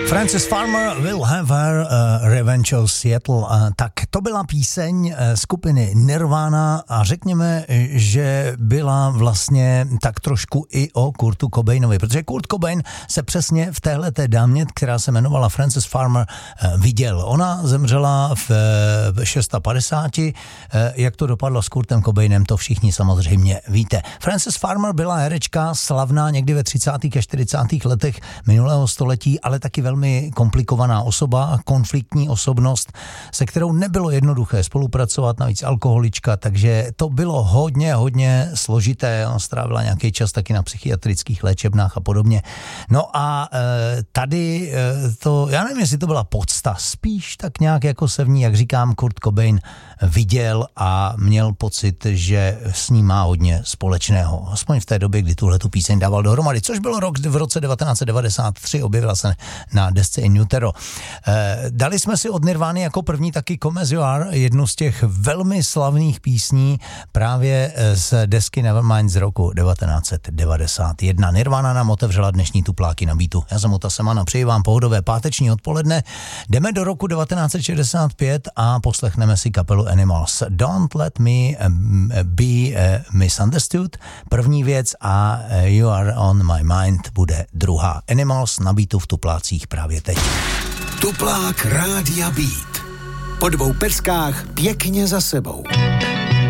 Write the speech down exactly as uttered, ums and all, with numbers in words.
Frances Farmer Will Have Her uh, Revenge of Seattle. Uh, tak to byla píseň uh, skupiny Nirvana a řekněme, že byla vlastně tak trošku i o Kurtu Cobainovi, protože Kurt Cobain se přesně v téhleté dámě, která se jmenovala Frances Farmer, uh, viděl. Ona zemřela v, v padesáti šesti. Uh, jak to dopadlo s Kurtem Cobainem, to všichni samozřejmě víte. Frances Farmer byla herečka slavná někdy ve třicátých a čtyřicátých letech minulého století, ale taky velmi komplikovaná osoba, konfliktní osobnost, se kterou nebylo jednoduché spolupracovat, navíc alkoholička, takže to bylo hodně, hodně složité. Ona strávila nějaký čas taky na psychiatrických léčebnách a podobně. No a e, tady e, to, já nevím, jestli to byla podsta, spíš tak nějak jako se v ní, jak říkám, Kurt Cobain viděl a měl pocit, že s ním má hodně společného. Aspoň v té době, kdy tuhle tu píseň dával dohromady, což bylo rok v roce devatenáct set devadesát tři, objevila se na desce In Utero. Eh, dali jsme si od Nirvány jako první taky Come As You Are, jednu z těch velmi slavných písní právě z desky Nevermind z roku devatenáct set devadesát jedna. Nirvana nám otevřela dnešní tupláky na beatu. Já jsem Ota Semana, přeji vám pohodové páteční odpoledne. Jdeme do roku devatenáct set šedesát pět a poslechneme si kapelu Animals. Don't Let Me Be Misunderstood, první věc, a You Are On My Mind bude druhá. Animals na beatu v tuplácích právě teď. Tuplák Rádia Beat. Po dvou peckách pěkně za sebou.